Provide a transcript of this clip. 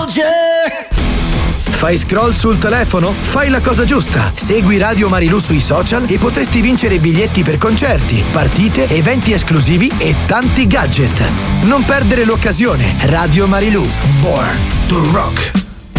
Fai scroll sul telefono? Fai la cosa giusta. Segui Radio Marilù sui social e potresti vincere biglietti per concerti, partite, eventi esclusivi e tanti gadget. Non perdere l'occasione. Radio Marilù. Born to Rock.